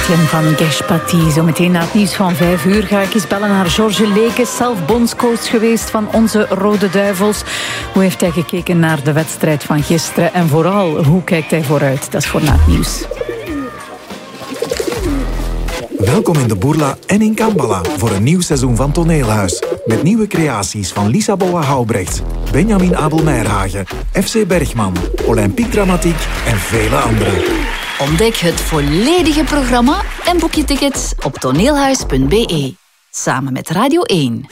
Etienne van Geshpati. Zometeen na het nieuws van 5 uur ga ik eens bellen naar Georges Lekes, zelf bondscoach geweest van onze Rode Duivels. Hoe heeft hij gekeken naar de wedstrijd van gisteren en vooral, hoe kijkt hij vooruit? Dat is voor na het nieuws. Welkom in de Bourla en in Kambala voor een nieuw seizoen van Toneelhuis. Met nieuwe creaties van Lisa Boa-Houbrechts, Benjamin Abel-Meirhagen, FC Bergman, Olympique Dramatiek en vele anderen. Ontdek het volledige programma en boek je tickets op toneelhuis.be. Samen met Radio 1.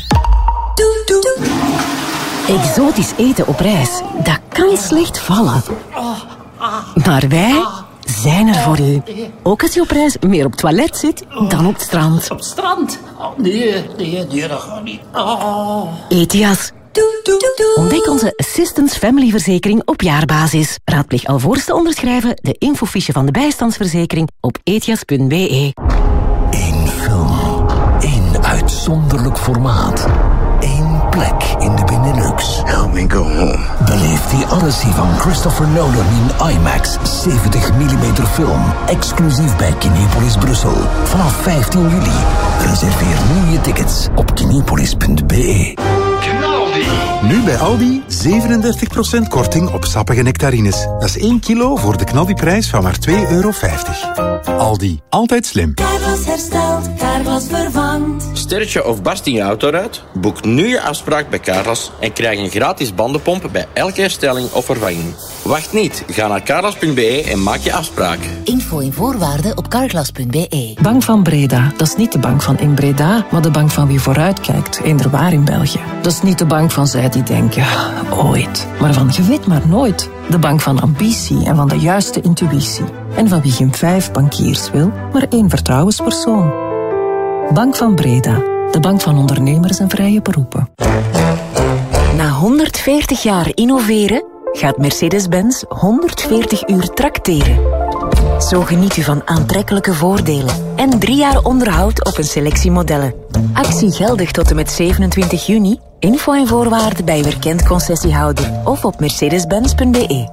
Exotisch eten op reis, dat kan slecht vallen. Maar wij zijn er voor u. Ook als je op reis meer op het toilet zit dan op het strand. Op het strand? Oh, nee, dat gaat niet. Oh. Etias. Ontdek onze Assistance Family verzekering op jaarbasis. Raadpleeg alvorens te onderschrijven de infofiche van de bijstandsverzekering op etias.be. Eén film. Eén uitzonderlijk formaat. Eén plek in de Benelux. Help me go home. Beleef die Odyssey van Christopher Nolan in IMAX 70 mm film. Exclusief bij Kinepolis Brussel. Vanaf 15 juli. Reserveer nu je tickets op kinepolis.be. Nu bij Aldi 37% korting op sappige nectarines. Dat is 1 kilo voor de knaldiprijs van maar €2,50. Aldi, altijd slim. Carglass herstelt, Carglass vervangt. Sterretje of barst in je autoruit? Boek nu je afspraak bij Carglass en krijg een gratis bandenpomp bij elke herstelling of vervanging. Wacht niet, ga naar carglass.be en maak je afspraak. Info en voorwaarden op carglass.be. Bank van Breda, dat is niet de bank van in Breda, maar de bank van wie vooruitkijkt, eenderwaar in België. Dat is niet de bank van zij die denken, ooit. Maar van je weet maar nooit. De bank van ambitie en van de juiste intuïtie. En van wie geen 5 bankiers wil, maar 1 vertrouwenspersoon. Bank van Breda, de bank van ondernemers en vrije beroepen. Na 140 jaar innoveren gaat Mercedes-Benz 140 uur trakteren. Zo geniet u van aantrekkelijke voordelen en 3 jaar onderhoud op een selectie modellen. Actie geldig tot en met 27 juni. Info en voorwaarden bij uw erkend concessiehouder of op mercedes-benz.be.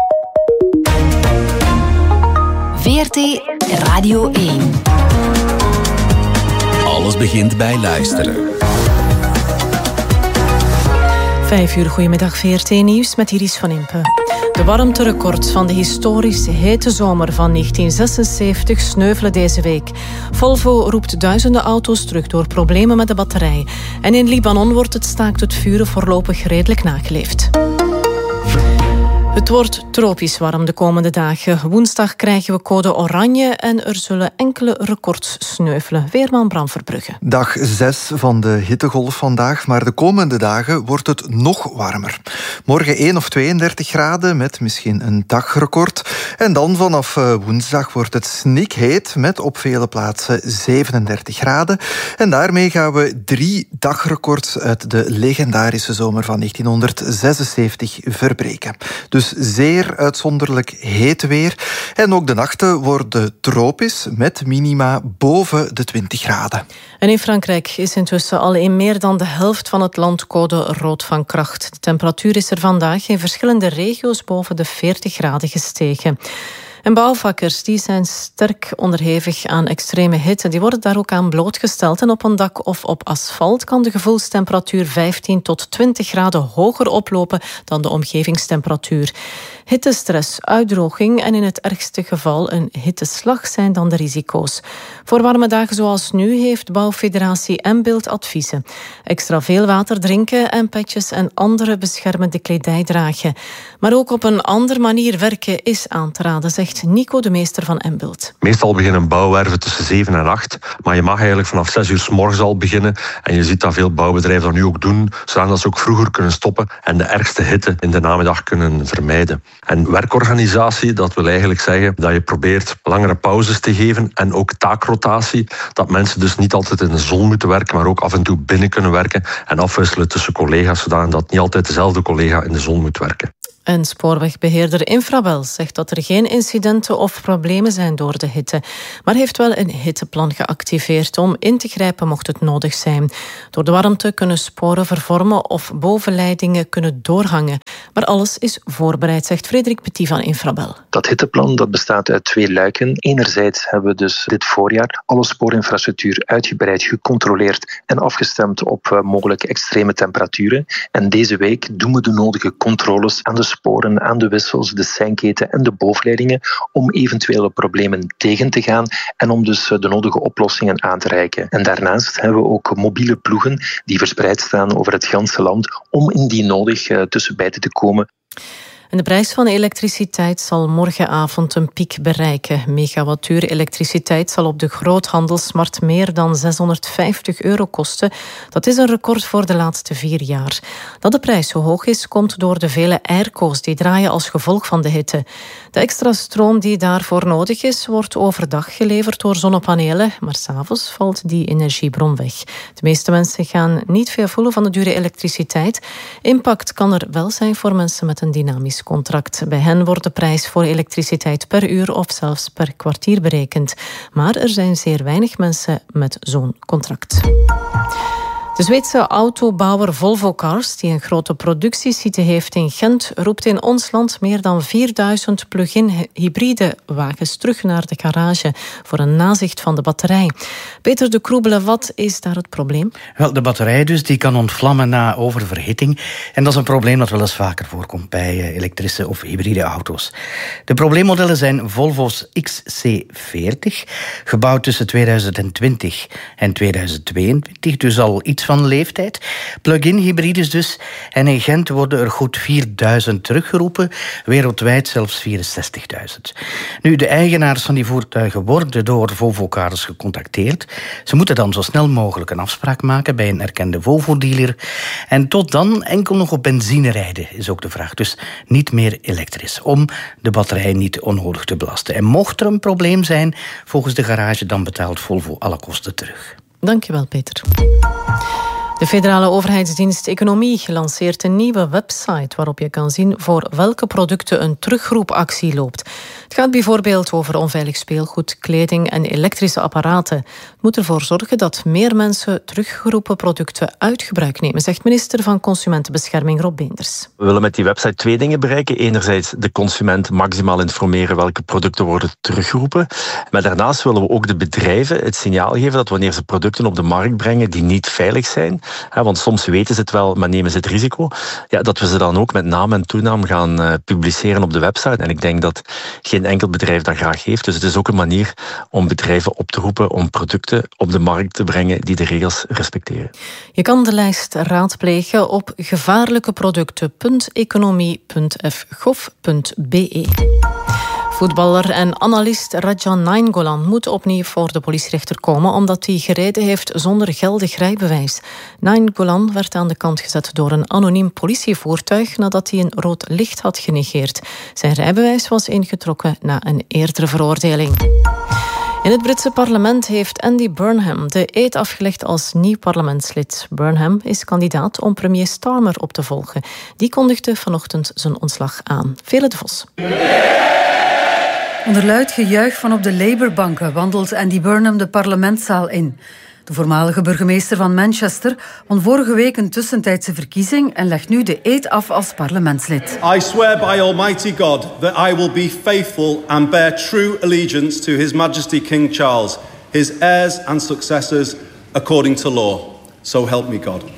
VRT Radio 1. Alles begint bij luisteren. 5 uur, goedemiddag, VRT Nieuws met Iris van Impe. De warmterecords van de historisch hete zomer van 1976 sneuvelen deze week. Volvo roept duizenden auto's terug door problemen met de batterij. En in Libanon wordt het staakt het vuren voorlopig redelijk nageleefd. Het wordt tropisch warm de komende dagen. Woensdag krijgen we code oranje en er zullen enkele records sneuvelen. Weerman Bram Verbrugge. Dag 6 van de hittegolf vandaag, maar de komende dagen wordt het nog warmer. Morgen 1 of 32 graden met misschien een dagrecord. En dan vanaf woensdag wordt het snikheet met op vele plaatsen 37 graden. En daarmee gaan we 3 dagrecords uit de legendarische zomer van 1976 verbreken. Dus zeer uitzonderlijk heet weer. En ook de nachten worden tropisch met minima boven de 20 graden. En in Frankrijk is intussen al in meer dan de helft van het land code rood van kracht. De temperatuur is er vandaag in verschillende regio's boven de 40 graden gestegen. En bouwvakkers die zijn sterk onderhevig aan extreme hitte. Die worden daar ook aan blootgesteld. En op een dak of op asfalt kan de gevoelstemperatuur 15 tot 20 graden hoger oplopen dan de omgevingstemperatuur. Hittestress, uitdroging en in het ergste geval een hitteslag zijn dan de risico's. Voor warme dagen zoals nu heeft bouwfederatie Embilt adviezen. Extra veel water drinken en petjes en andere beschermende kledij dragen. Maar ook op een andere manier werken is aan te raden, zegt Nico de Meester van Embilt. Meestal beginnen bouwwerven tussen 7 en 8, maar je mag eigenlijk vanaf 6 uur 's morgens al beginnen. En je ziet dat veel bouwbedrijven dat nu ook doen, zodat ze ook vroeger kunnen stoppen en de ergste hitte in de namiddag kunnen vermijden. En werkorganisatie, dat wil eigenlijk zeggen dat je probeert langere pauzes te geven en ook taakrotatie, dat mensen dus niet altijd in de zon moeten werken, maar ook af en toe binnen kunnen werken en afwisselen tussen collega's, zodat niet altijd dezelfde collega in de zon moet werken. En spoorwegbeheerder Infrabel zegt dat er geen incidenten of problemen zijn door de hitte, maar heeft wel een hitteplan geactiveerd om in te grijpen mocht het nodig zijn. Door de warmte kunnen sporen vervormen of bovenleidingen kunnen doorhangen. Maar alles is voorbereid, zegt Frederik Petit van Infrabel. Dat hitteplan dat bestaat uit 2 luiken. Enerzijds hebben we dus dit voorjaar alle spoorinfrastructuur uitgebreid gecontroleerd en afgestemd op mogelijk extreme temperaturen. En deze week doen we de nodige controles aan de sporen, aan de wissels, de seinketen en de bovenleidingen om eventuele problemen tegen te gaan en om dus de nodige oplossingen aan te reiken. En daarnaast hebben we ook mobiele ploegen die verspreid staan over het ganse land om indien nodig tussenbeide te komen. En de prijs van elektriciteit zal morgenavond een piek bereiken. Megawattuur elektriciteit zal op de groothandelsmarkt meer dan €650 kosten. Dat is een record voor de laatste 4 jaar. Dat de prijs zo hoog is, komt door de vele airco's die draaien als gevolg van de hitte. De extra stroom die daarvoor nodig is, wordt overdag geleverd door zonnepanelen, maar 's avonds valt die energiebron weg. De meeste mensen gaan niet veel voelen van de dure elektriciteit. Impact kan er wel zijn voor mensen met een dynamisch contract. Bij hen wordt de prijs voor elektriciteit per uur of zelfs per kwartier berekend. Maar er zijn zeer weinig mensen met zo'n contract. De Zweedse autobouwer Volvo Cars, die een grote productiesite heeft in Gent, roept in ons land meer dan 4000 plug-in hybride wagens terug naar de garage voor een nazicht van de batterij. Peter de Kroebele, wat is daar het probleem? Wel, de batterij dus, die kan ontvlammen na oververhitting. En dat is een probleem dat wel eens vaker voorkomt bij elektrische of hybride auto's. De probleemmodellen zijn Volvo's XC40, gebouwd tussen 2020 en 2022, dus al iets van leeftijd. Plug-in hybrides dus. En in Gent worden er goed 4000 teruggeroepen. Wereldwijd zelfs 64.000. Nu, de eigenaars van die voertuigen worden door Volvo Cars gecontacteerd. Ze moeten dan zo snel mogelijk een afspraak maken bij een erkende Volvo-dealer. En tot dan enkel nog op benzine rijden, is ook de vraag. Dus niet meer elektrisch, om de batterij niet onnodig te belasten. En mocht er een probleem zijn, volgens de garage, dan betaalt Volvo alle kosten terug. Dankjewel, Peter. De federale overheidsdienst Economie lanceert een nieuwe website waarop je kan zien voor welke producten een terugroepactie loopt. Het gaat bijvoorbeeld over onveilig speelgoed, kleding en elektrische apparaten. Het moet ervoor zorgen dat meer mensen teruggeroepen producten uit gebruik nemen, zegt minister van Consumentenbescherming Rob Beenders. We willen met die website 2 dingen bereiken. Enerzijds de consument maximaal informeren welke producten worden teruggeroepen. Maar daarnaast willen we ook de bedrijven het signaal geven dat wanneer ze producten op de markt brengen die niet veilig zijn, want soms weten ze het wel, maar nemen ze het risico, dat we ze dan ook met naam en toenaam gaan publiceren op de website. En ik denk dat geen enkel bedrijf dat graag heeft. Dus het is ook een manier om bedrijven op te roepen om producten op de markt te brengen die de regels respecteren. Je kan de lijst raadplegen op gevaarlijkeproducten.economie.fgov.be. Voetballer en analist Radjan Nainggolan moet opnieuw voor de politierechter komen omdat hij gereden heeft zonder geldig rijbewijs. Nainggolan werd aan de kant gezet door een anoniem politievoertuig nadat hij een rood licht had genegeerd. Zijn rijbewijs was ingetrokken na een eerdere veroordeling. In het Britse parlement heeft Andy Burnham de eed afgelegd als nieuw parlementslid. Burnham is kandidaat om premier Starmer op te volgen. Die kondigde vanochtend zijn ontslag aan. Vele de Vos. Onder luid gejuich van op de Labour-banken wandelt Andy Burnham de parlementszaal in. De voormalige burgemeester van Manchester won vorige week een tussentijdse verkiezing en legt nu de eed af als parlementslid. I swear by Almighty God that I will be faithful and bear true allegiance to His Majesty King Charles, his heirs and successors, according to law. So help me God.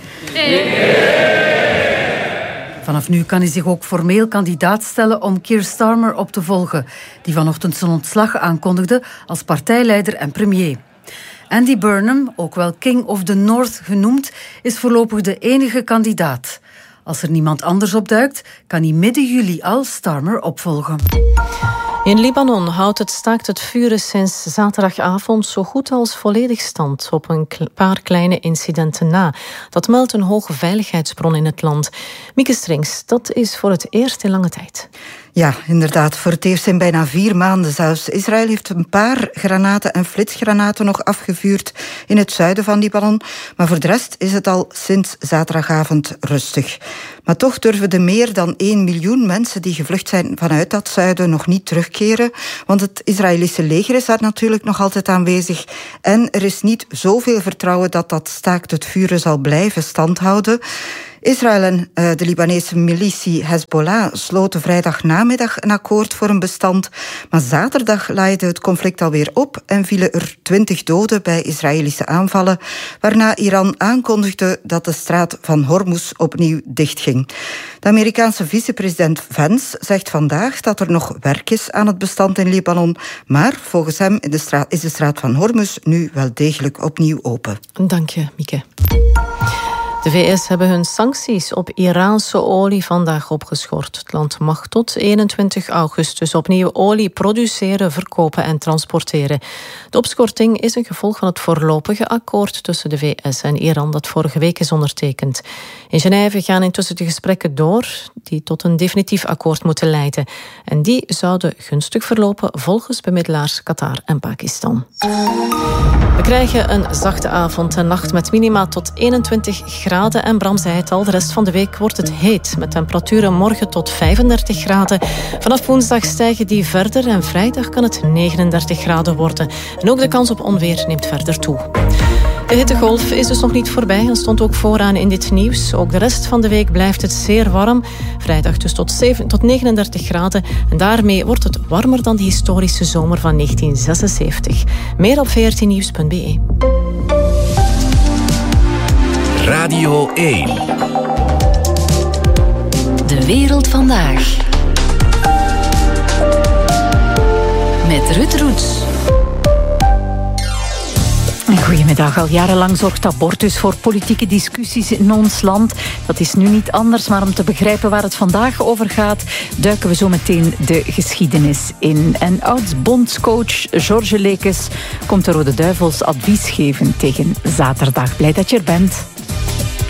Vanaf nu kan hij zich ook formeel kandidaat stellen om Keir Starmer op te volgen, die vanochtend zijn ontslag aankondigde als partijleider en premier. Andy Burnham, ook wel King of the North genoemd, is voorlopig de enige kandidaat. Als er niemand anders opduikt, kan hij midden juli al Starmer opvolgen. In Libanon houdt het staakt het vuren sinds zaterdagavond zo goed als volledig stand op een paar kleine incidenten na. Dat meldt een hoge veiligheidsbron in het land. Mieke Strings, dat is voor het eerst in lange tijd. Ja, inderdaad. Voor het eerst in bijna 4 maanden zelfs. Israël heeft een paar granaten en flitsgranaten nog afgevuurd in het zuiden van Libanon. Maar voor de rest is het al sinds zaterdagavond rustig. Maar toch durven de meer dan 1 miljoen mensen die gevlucht zijn vanuit dat zuiden nog niet terugkeren. Want het Israëlische leger is daar natuurlijk nog altijd aanwezig. En er is niet zoveel vertrouwen dat dat staakt het vuren zal blijven standhouden. Israël en de Libanese militie Hezbollah sloten vrijdagnamiddag een akkoord voor een bestand. Maar zaterdag laaide het conflict alweer op en vielen er 20 doden bij Israëlische aanvallen, waarna Iran aankondigde dat de straat van Hormuz opnieuw dichtging. De Amerikaanse vicepresident Vance zegt vandaag dat er nog werk is aan het bestand in Libanon, maar volgens hem is de straat van Hormuz nu wel degelijk opnieuw open. Dank je, Mieke. De VS hebben hun sancties op Iraanse olie vandaag opgeschort. Het land mag tot 21 augustus opnieuw olie produceren, verkopen en transporteren. De opschorting is een gevolg van het voorlopige akkoord tussen de VS en Iran dat vorige week is ondertekend. In Genève gaan intussen de gesprekken door die tot een definitief akkoord moeten leiden. En die zouden gunstig verlopen volgens bemiddelaars Qatar en Pakistan. We krijgen een zachte avond en nacht met minima tot 21 graden. En Bram zei het al, de rest van de week wordt het heet. Met temperaturen morgen tot 35 graden. Vanaf woensdag stijgen die verder en vrijdag kan het 39 graden worden. En ook de kans op onweer neemt verder toe. De hittegolf is dus nog niet voorbij en stond ook vooraan in dit nieuws. Ook de rest van de week blijft het zeer warm. Vrijdag dus tot 39 graden. En daarmee wordt het warmer dan de historische zomer van 1976. Meer op vrtnieuws.be. Radio 1. De wereld vandaag. Met Ruud Roets. Goedemiddag. Al jarenlang zorgt abortus voor politieke discussies in ons land. Dat is nu niet anders, maar om te begrijpen waar het vandaag over gaat, duiken we zo meteen de geschiedenis in. En oud-bondscoach Georges Lekes komt de Rode Duivels advies geven tegen zaterdag. Blij dat je er bent.